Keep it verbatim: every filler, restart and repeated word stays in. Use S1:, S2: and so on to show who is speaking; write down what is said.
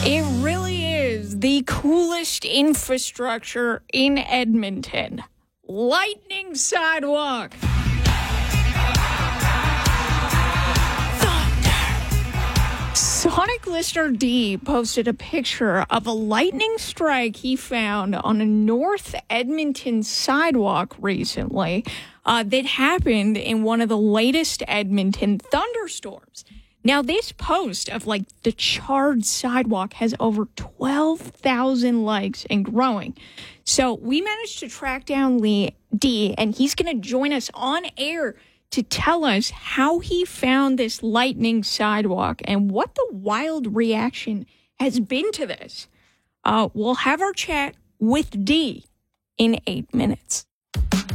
S1: It really is the coolest infrastructure in Edmonton. Lightning sidewalk. Thunder. Sonic Listener D posted a picture of a lightning strike he found on a North Edmonton sidewalk recently uh, that happened in one of the latest Edmonton thunderstorms. Now, this post of, like, the charred sidewalk has over twelve thousand likes and growing. So we managed to track down Lee D, and he's going to join us on air to tell us how he found this lightning sidewalk and what the wild reaction has been to this. Uh, we'll have our chat with D in eight minutes.